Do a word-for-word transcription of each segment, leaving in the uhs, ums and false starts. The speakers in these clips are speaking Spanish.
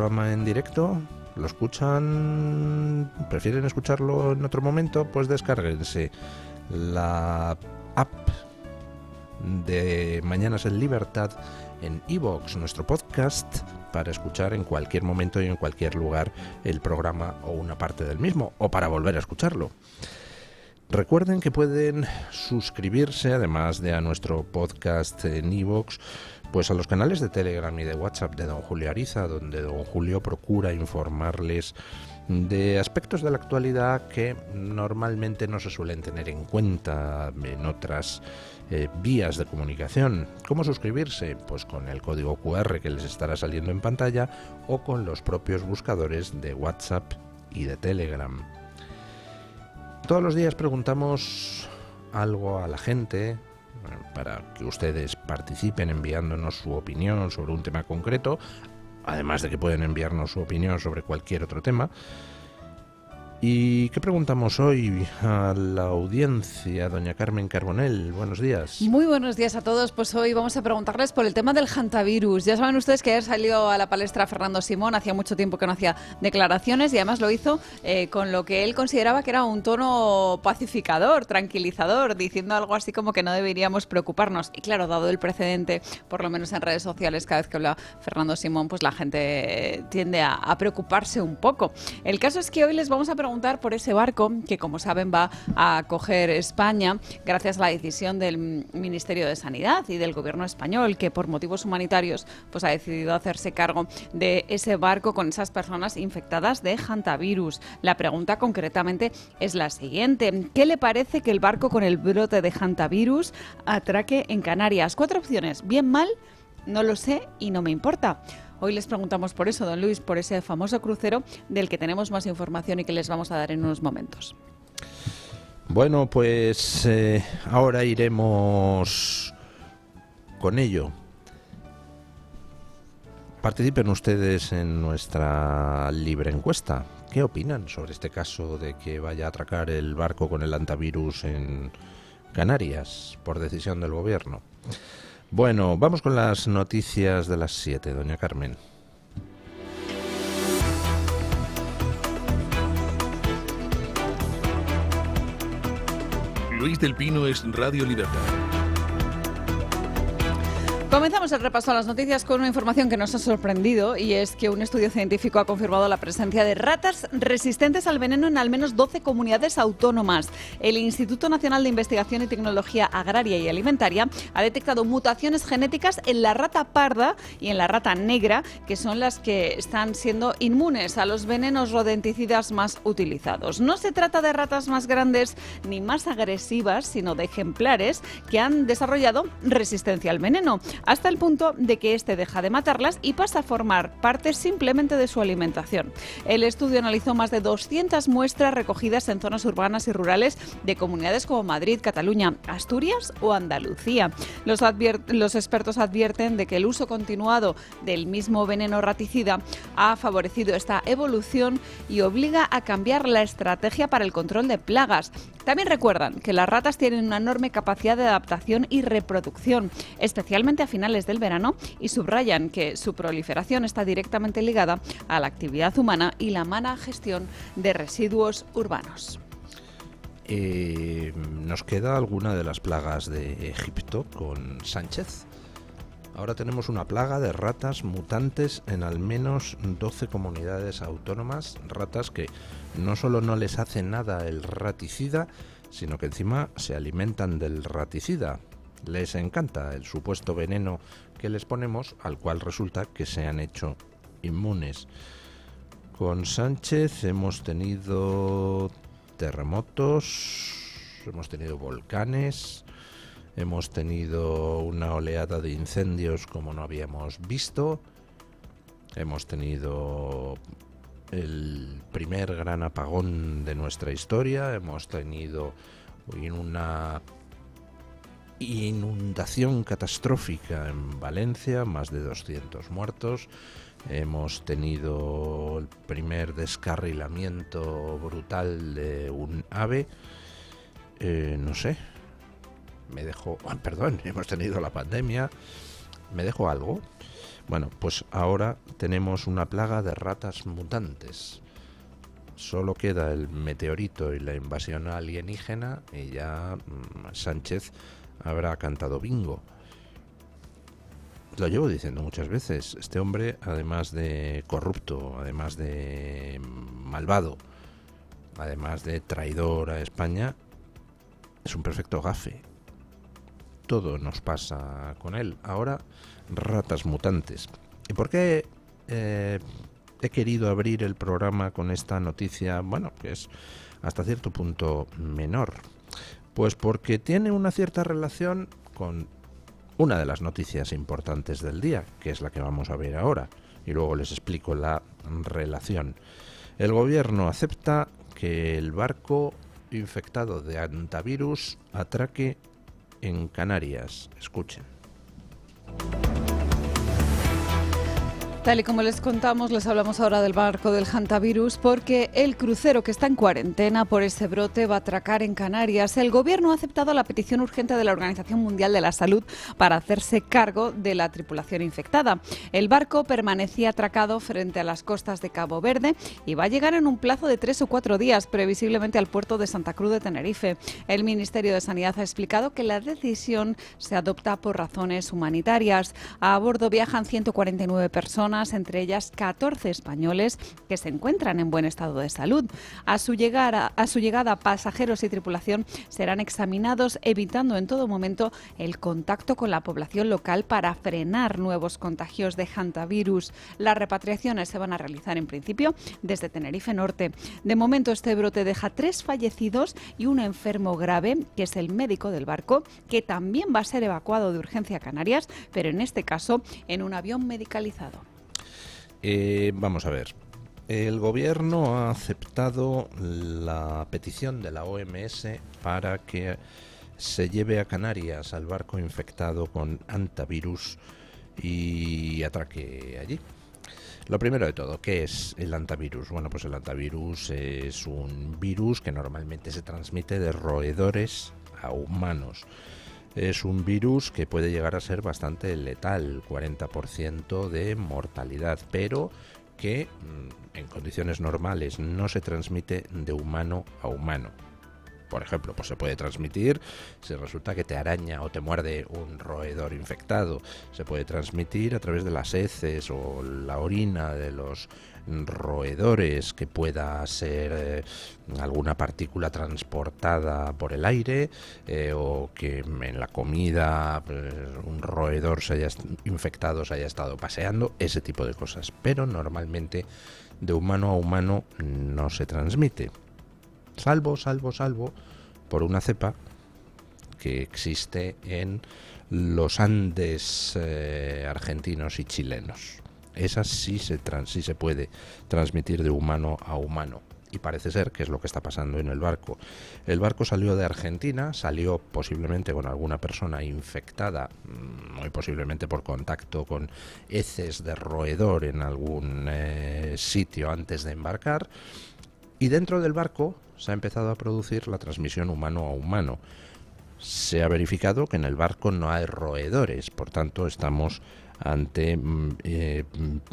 programa en directo? ¿Lo escuchan? ¿Prefieren escucharlo en otro momento? Pues descárguense la app de Mañanas en Libertad en iVoox, nuestro podcast, para escuchar en cualquier momento y en cualquier lugar el programa o una parte del mismo, o para volver a escucharlo. Recuerden que pueden suscribirse, además de a nuestro podcast en iVoox, pues a los canales de Telegram y de WhatsApp de don Julio Ariza, donde don Julio procura informarles de aspectos de la actualidad que normalmente no se suelen tener en cuenta en otras eh, vías de comunicación. ¿Cómo suscribirse? Pues con el código cu erre que les estará saliendo en pantalla o con los propios buscadores de WhatsApp y de Telegram. Todos los días preguntamos algo a la gente para que ustedes participen enviándonos su opinión sobre un tema concreto, además de que pueden enviarnos su opinión sobre cualquier otro tema. ¿Y qué preguntamos hoy a la audiencia, doña Carmen Carbonell? Buenos días. Muy buenos días a todos. Pues hoy vamos a preguntarles por el tema del hantavirus. Ya saben ustedes que ayer salió a la palestra Fernando Simón, hacía mucho tiempo que no hacía declaraciones y además lo hizo eh, con lo que él consideraba que era un tono pacificador, tranquilizador, diciendo algo así como que no deberíamos preocuparnos. Y claro, dado el precedente, por lo menos en redes sociales, cada vez que habla Fernando Simón, pues la gente tiende a, a preocuparse un poco. El caso es que hoy les vamos a preguntar por ese barco que, como saben, va a acoger España gracias a la decisión del Ministerio de Sanidad y del Gobierno español, que por motivos humanitarios pues ha decidido hacerse cargo de ese barco con esas personas infectadas de hantavirus. La pregunta concretamente es la siguiente: ¿qué le parece que el barco con el brote de hantavirus atraque en Canarias? Cuatro opciones: bien, mal, no lo sé y no me importa. Hoy les preguntamos por eso, don Luis, por ese famoso crucero del que tenemos más información y que les vamos a dar en unos momentos. Bueno, pues eh, ahora iremos con ello. Participen ustedes en nuestra libre encuesta. ¿Qué opinan sobre este caso de que vaya a atracar el barco con el hantavirus en Canarias por decisión del gobierno? Bueno, vamos con las noticias de las siete, doña Carmen. Luis del Pino es Radio Libertad. Comenzamos el repaso a las noticias con una información que nos ha sorprendido, y es que un estudio científico ha confirmado la presencia de ratas resistentes al veneno en al menos doce comunidades autónomas. El Instituto Nacional de Investigación y Tecnología Agraria y Alimentaria ha detectado mutaciones genéticas en la rata parda y en la rata negra, que son las que están siendo inmunes a los venenos rodenticidas más utilizados. No se trata de ratas más grandes ni más agresivas, sino de ejemplares que han desarrollado resistencia al veneno, hasta el punto de que éste deja de matarlas y pasa a formar parte simplemente de su alimentación. El estudio analizó más de doscientas muestras recogidas en zonas urbanas y rurales de comunidades como Madrid, Cataluña, Asturias o Andalucía. Los, advier- los expertos advierten de que el uso continuado del mismo veneno raticida ha favorecido esta evolución y obliga a cambiar la estrategia para el control de plagas. También recuerdan que las ratas tienen una enorme capacidad de adaptación y reproducción, especialmente a finales del verano, y subrayan que su proliferación está directamente ligada a la actividad humana y la mala gestión de residuos urbanos. Eh, ¿Nos queda alguna de las plagas de Egipto con Sánchez? Ahora tenemos una plaga de ratas mutantes en al menos doce comunidades autónomas, ratas que no solo no les hace nada el raticida, sino que encima se alimentan del raticida. Les encanta el supuesto veneno que les ponemos, al cual resulta que se han hecho inmunes. Con Sánchez hemos tenido terremotos, hemos tenido volcanes, hemos tenido una oleada de incendios como no habíamos visto, hemos tenido el primer gran apagón de nuestra historia, hemos tenido una inundación catastrófica en Valencia, más de doscientos muertos. Hemos tenido el primer descarrilamiento brutal de un ave. Eh, no sé, me dejó... Oh, perdón, hemos tenido la pandemia. ¿Me dejó algo? Bueno, pues ahora tenemos una plaga de ratas mutantes. Solo queda el meteorito y la invasión alienígena y ya mmm, Sánchez habrá cantado bingo. Lo llevo diciendo muchas veces. Este hombre, además de corrupto, además de malvado, además de traidor a España, es un perfecto gafe. Todo nos pasa con él. Ahora, ratas mutantes. ¿Y por qué eh, he querido abrir el programa con esta noticia, bueno, que es hasta cierto punto menor? Pues porque tiene una cierta relación con una de las noticias importantes del día, que es la que vamos a ver ahora, y luego les explico la relación. El gobierno acepta que el barco infectado de hantavirus atraque en Canarias. Escuchen. Tal y como les contamos, les hablamos ahora del barco del hantavirus porque el crucero que está en cuarentena por ese brote va a atracar en Canarias. El gobierno ha aceptado la petición urgente de la Organización Mundial de la Salud para hacerse cargo de la tripulación infectada. El barco permanecía atracado frente a las costas de Cabo Verde y va a llegar en un plazo de tres o cuatro días, previsiblemente al puerto de Santa Cruz de Tenerife. El Ministerio de Sanidad ha explicado que la decisión se adopta por razones humanitarias. A bordo viajan ciento cuarenta y nueve personas, entre ellas catorce españoles que se encuentran en buen estado de salud. A su llegada, a su llegada, pasajeros y tripulación serán examinados, evitando en todo momento el contacto con la población local para frenar nuevos contagios de hantavirus. Las repatriaciones se van a realizar en principio desde Tenerife Norte. De momento, este brote deja tres fallecidos y un enfermo grave, que es el médico del barco, que también va a ser evacuado de urgencia a Canarias, pero en este caso en un avión medicalizado. Eh, vamos a ver. El gobierno ha aceptado la petición de la O M S para que se lleve a Canarias al barco infectado con hantavirus y atraque allí. Lo primero de todo, ¿qué es el hantavirus? Bueno, pues el hantavirus es un virus que normalmente se transmite de roedores a humanos. Es un virus que puede llegar a ser bastante letal, cuarenta por ciento de mortalidad, pero que en condiciones normales no se transmite de humano a humano. Por ejemplo, pues se puede transmitir si resulta que te araña o te muerde un roedor infectado. Se puede transmitir a través de las heces o la orina de los roedores, que pueda ser eh, alguna partícula transportada por el aire, eh, o que en la comida pues, un roedor se haya infectado, se haya estado paseando, ese tipo de cosas. Pero normalmente de humano a humano no se transmite. Salvo, salvo, salvo por una cepa que existe en los Andes eh, argentinos y chilenos. Esa sí se, trans, sí se puede transmitir de humano a humano. Y parece ser que es lo que está pasando en el barco. El barco salió de Argentina, salió posiblemente con alguna persona infectada, muy posiblemente por contacto con heces de roedor en algún eh, sitio antes de embarcar. Y dentro del barco se ha empezado a producir la transmisión humano a humano. Se ha verificado que en el barco no hay roedores, por tanto estamos ante eh,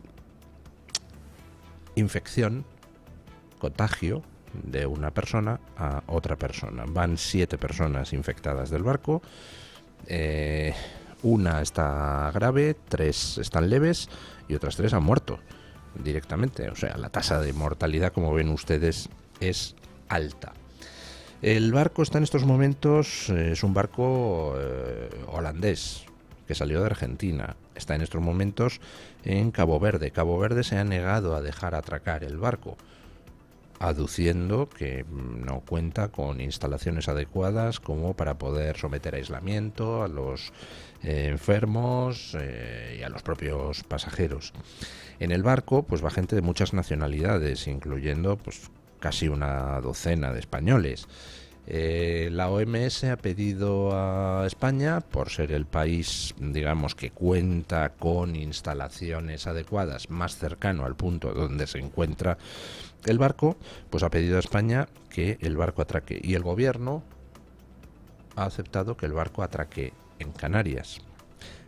infección, contagio de una persona a otra persona. Van siete personas infectadas del barco, eh, una está grave, tres están leves y otras tres han muerto directamente. O sea, la tasa de mortalidad, como ven ustedes, es alta. El barco está en estos momentos, eh, es un barco eh, holandés que salió de Argentina. Está en estos momentos en Cabo Verde. Cabo Verde se ha negado a dejar atracar el barco, aduciendo que no cuenta con instalaciones adecuadas como para poder someter a aislamiento a los eh, enfermos eh, y a los propios pasajeros. En el barco pues va gente de muchas nacionalidades, incluyendo pues casi una docena de españoles. Eh, la O M S ha pedido a España, por ser el país, digamos, que cuenta con instalaciones adecuadas más cercano al punto donde se encuentra el barco, pues ha pedido a España que el barco atraque. Y el gobierno ha aceptado que el barco atraque en Canarias.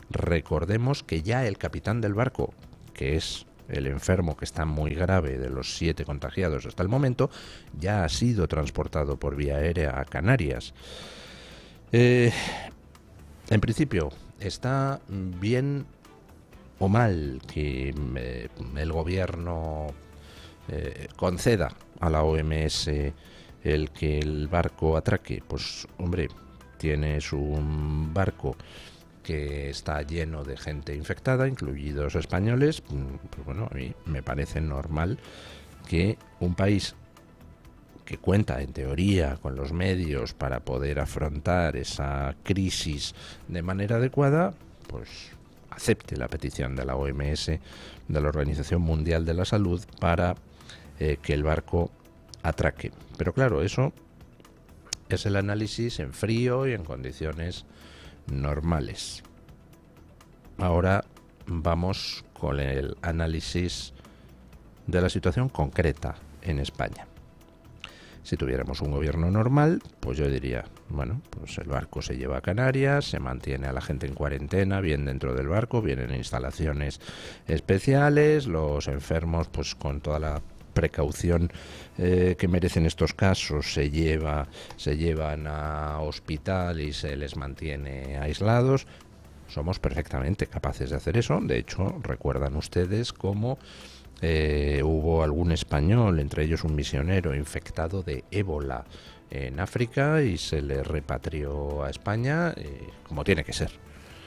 Recordemos que ya el capitán del barco, que es el enfermo que está muy grave de los siete contagiados hasta el momento, ya ha sido transportado por vía aérea a Canarias. Eh, en principio, ¿está bien o mal que eh, el gobierno eh, conceda a la O M S el que el barco atraque? Pues hombre, tienes un barco que está lleno de gente infectada, incluidos españoles. Pues bueno, a mí me parece normal que un país que cuenta en teoría con los medios para poder afrontar esa crisis de manera adecuada, pues acepte la petición de la O M S, de la Organización Mundial de la Salud, para eh, que el barco atraque. Pero claro, eso es el análisis en frío y en condiciones normales. Ahora vamos con el análisis de la situación concreta en España. Si tuviéramos un gobierno normal, pues yo diría, bueno, pues el barco se lleva a Canarias, se mantiene a la gente en cuarentena, bien dentro del barco, bien en instalaciones especiales, los enfermos pues con toda la precaución eh, que merecen estos casos se lleva se llevan a hospital y se les mantiene aislados. Somos perfectamente capaces de hacer eso. De hecho, recuerdan ustedes cómo eh, hubo algún español, entre ellos un misionero, infectado de ébola en África y se le repatrió a España, eh, como tiene que ser.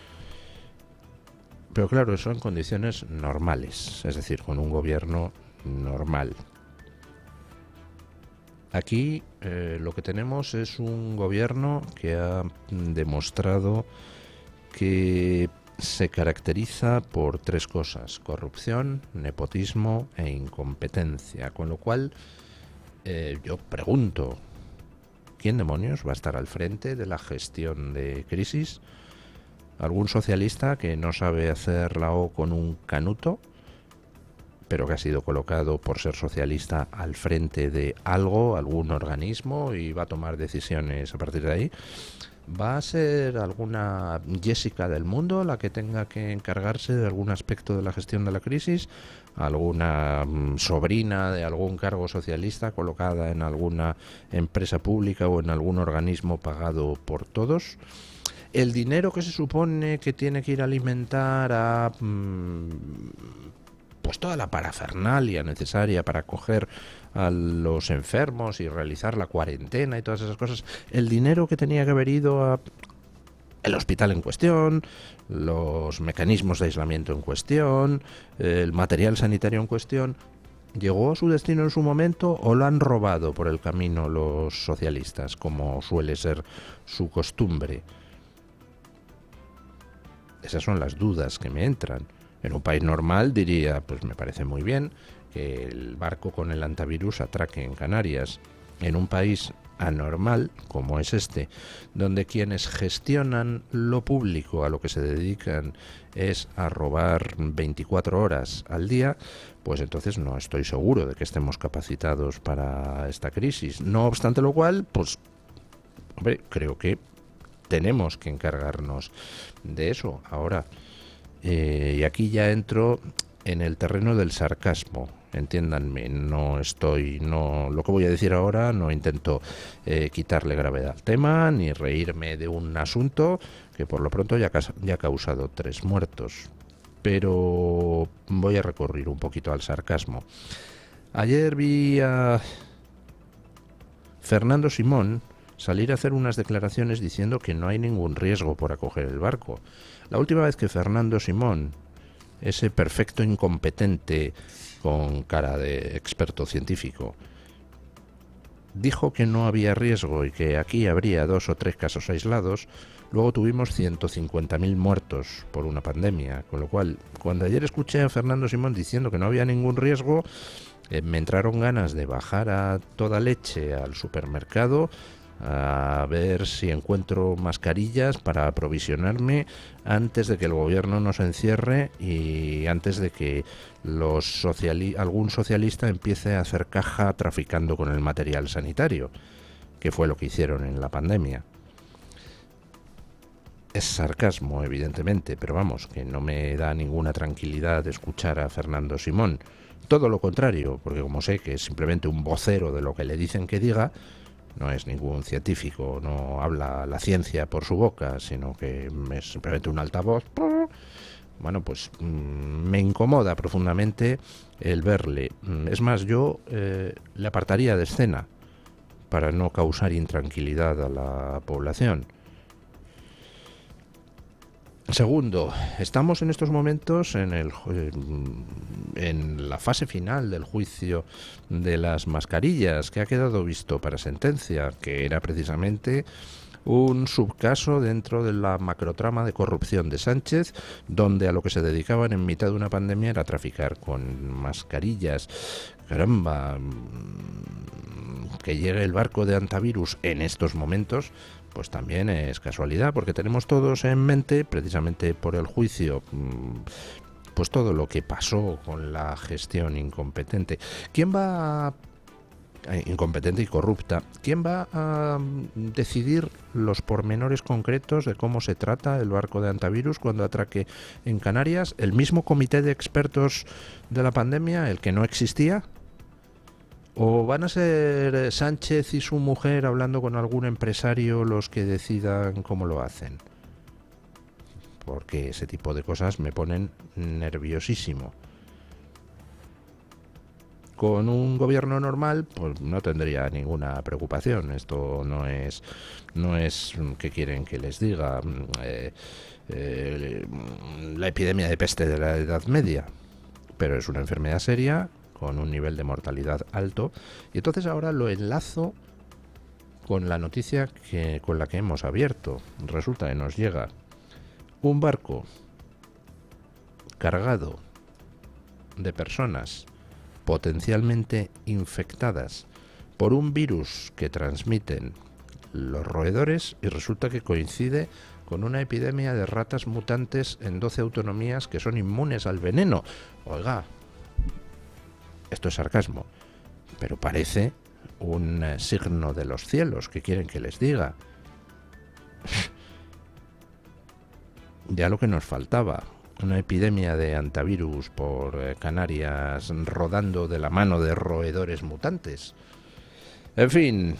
Pero claro, eso en condiciones normales, es decir, con un gobierno normal. Aquí eh, lo que tenemos es un gobierno que ha demostrado que se caracteriza por tres cosas: corrupción, nepotismo e incompetencia. Con lo cual, eh, yo pregunto, ¿quién demonios va a estar al frente de la gestión de crisis? ¿Algún socialista que no sabe hacer la O con un canuto, pero que ha sido colocado por ser socialista al frente de algo, algún organismo, y va a tomar decisiones a partir de ahí? ¿Va a ser alguna Jessica del mundo la que tenga que encargarse de algún aspecto de la gestión de la crisis? ¿Alguna mm, sobrina de algún cargo socialista colocada en alguna empresa pública o en algún organismo pagado por todos? El dinero que se supone que tiene que ir a alimentar a mmm, pues toda la parafernalia necesaria para acoger a los enfermos y realizar la cuarentena y todas esas cosas, el dinero que tenía que haber ido a el hospital en cuestión, los mecanismos de aislamiento en cuestión, el material sanitario en cuestión, ¿llegó a su destino en su momento o lo han robado por el camino los socialistas, como suele ser su costumbre? Esas son las dudas que me entran. En un país normal diría, pues me parece muy bien que el barco con el antivirus atraque en Canarias. En un país anormal como es este, donde quienes gestionan lo público a lo que se dedican es a robar veinticuatro horas al día, pues entonces no estoy seguro de que estemos capacitados para esta crisis. No obstante lo cual, pues hombre, creo que tenemos que encargarnos de eso. Ahora, eh, y aquí ya entro en el terreno del sarcasmo. Entiéndanme, no estoy, no, lo que voy a decir ahora no intento eh, quitarle gravedad al tema ni reírme de un asunto que por lo pronto ya, ya ha causado tres muertos, pero voy a recurrir un poquito al sarcasmo. Ayer vi a Fernando Simón salir a hacer unas declaraciones diciendo que no hay ningún riesgo por acoger el barco. La última vez que Fernando Simón, ese perfecto incompetente con cara de experto científico, dijo que no había riesgo y que aquí habría dos o tres casos aislados, luego tuvimos ciento cincuenta mil muertos por una pandemia, con lo cual, cuando ayer escuché a Fernando Simón diciendo que no había ningún riesgo, eh, me entraron ganas de bajar a toda leche al supermercado a ver si encuentro mascarillas para aprovisionarme antes de que el gobierno nos encierre y antes de que los sociali- algún socialista empiece a hacer caja traficando con el material sanitario, que fue lo que hicieron en la pandemia. Es sarcasmo, evidentemente, pero vamos, que no me da ninguna tranquilidad escuchar a Fernando Simón. Todo lo contrario, porque como sé que es simplemente un vocero de lo que le dicen que diga, no es ningún científico, no habla la ciencia por su boca, sino que es simplemente un altavoz. Bueno, pues mmm, me incomoda profundamente el verle. Es más, yo eh, le apartaría de escena para no causar intranquilidad a la población. Segundo, estamos en estos momentos en, el, en la fase final del juicio de las mascarillas, que ha quedado visto para sentencia, que era precisamente un subcaso dentro de la macrotrama de corrupción de Sánchez, donde a lo que se dedicaban en mitad de una pandemia era traficar con mascarillas. Caramba, que llegue el barco de antivirus en estos momentos, pues también es casualidad, porque tenemos todos en mente, precisamente por el juicio, pues todo lo que pasó con la gestión incompetente. ¿Quién va a, incompetente y corrupta, quién va a decidir los pormenores concretos de cómo se trata el barco de antivirus cuando atraque en Canarias? ¿El mismo comité de expertos de la pandemia, el que no existía? ¿O van a ser Sánchez y su mujer hablando con algún empresario los que decidan cómo lo hacen? Porque ese tipo de cosas me ponen nerviosísimo. Con un gobierno normal, pues no tendría ninguna preocupación. Esto no es, no es que quieren que les diga eh, eh, la epidemia de peste de la Edad Media, pero es una enfermedad seria con un nivel de mortalidad alto, y entonces ahora lo enlazo con la noticia que con la que hemos abierto. Resulta que nos llega un barco cargado de personas potencialmente infectadas por un virus que transmiten los roedores, y resulta que coincide con una epidemia de ratas mutantes en doce autonomías que son inmunes al veneno. Oiga, esto es sarcasmo, pero parece un eh, signo de los cielos. ¿Qué quieren que les diga? Ya lo que nos faltaba, una epidemia de antivirus por eh, Canarias rodando de la mano de roedores mutantes. En fin,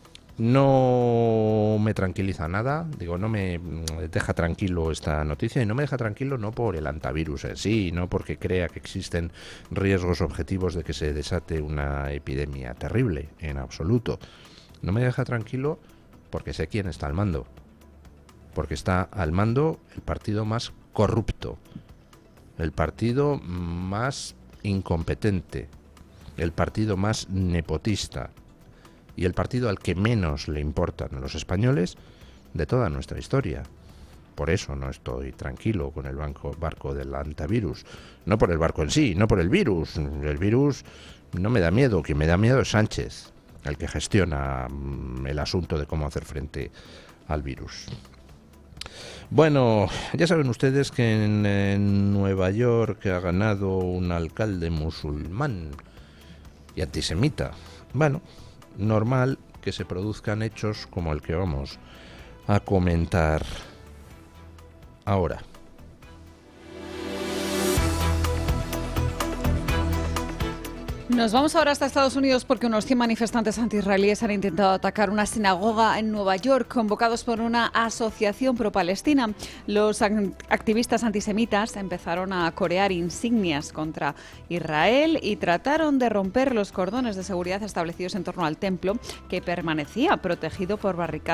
no me tranquiliza nada, digo, no me deja tranquilo esta noticia, y no me deja tranquilo no por el antivirus en sí, no porque crea que existen riesgos objetivos de que se desate una epidemia terrible, en absoluto. No me deja tranquilo porque sé quién está al mando, porque está al mando el partido más corrupto, el partido más incompetente, el partido más nepotista, y el partido al que menos le importan los españoles de toda nuestra historia. Por eso no estoy tranquilo con el banco, barco del antivirus. No por el barco en sí, no por el virus. El virus no me da miedo, quien me da miedo es Sánchez, el que gestiona mm, el asunto de cómo hacer frente al virus. Bueno, ya saben ustedes que en, en Nueva York ha ganado un alcalde musulmán y antisemita. Bueno, normal que se produzcan hechos como el que vamos a comentar ahora. Nos vamos ahora hasta Estados Unidos porque unos cien manifestantes antiisraelíes han intentado atacar una sinagoga en Nueva York, convocados por una asociación pro-palestina. Los activistas antisemitas empezaron a corear insignias contra Israel y trataron de romper los cordones de seguridad establecidos en torno al templo, que permanecía protegido por barricadas